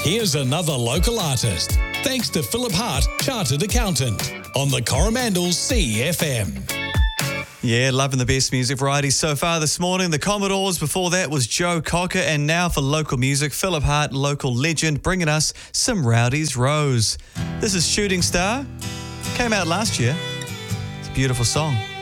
Here's another local artist. Thanks to Philip Hart, Chartered Accountant, on the Coromandel CFM. Yeah, loving the best music variety so far this morning. The Commodores, before that was Joe Cocker, and now for local music, Philip Hart, local legend, bringing us some Rowdy's Rose. This is Shooting Star. Came out last year. It's a beautiful song.